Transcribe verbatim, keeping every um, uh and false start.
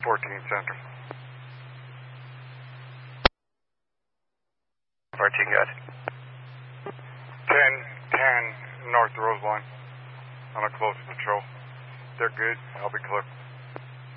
fourteen Central. fourteen, good. ten, ten North Roseline on a close patrol. They're good. I'll be clear.